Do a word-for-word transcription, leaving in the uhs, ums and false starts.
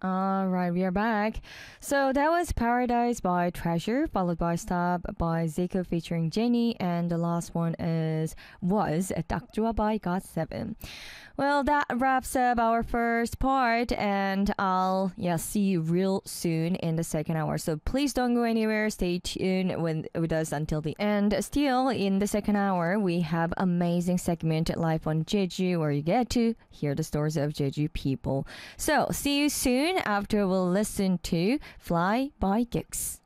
All right, we are back. So that was Paradise by Treasure, followed by Stop by Zico featuring Jenny, and the last one is was Tak Jua by got seven. Well, that wraps up our first part, and I'll yeah see you real soon in the second hour. So please don't go anywhere. Stay tuned with, with us until the end. Still, in the second hour, we have amazing segment live on Jeju, where you get to hear the stories of Jeju people. So see you soon after we'll listen to Fly by Gix.